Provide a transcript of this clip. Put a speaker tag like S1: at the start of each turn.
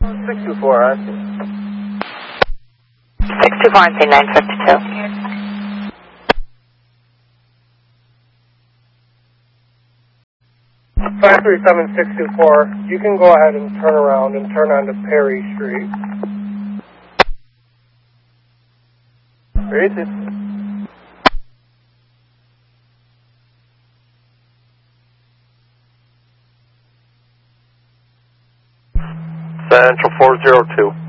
S1: 624, on.
S2: 624 and say 952.
S1: 537-624, you can go ahead and turn around and turn onto Perry Street. Where is it?
S3: Central 402.